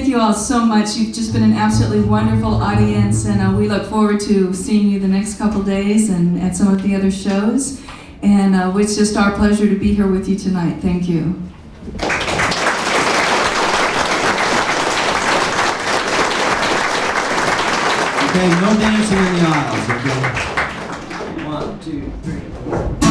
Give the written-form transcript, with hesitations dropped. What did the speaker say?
thank you all so much. You've just been an absolutely wonderful audience, and we look forward to seeing you the next couple days and at some of the other shows. And it's just our pleasure to be here with you tonight. Thank you. Okay, no dancing in the aisles, okay? 1, 2, 3.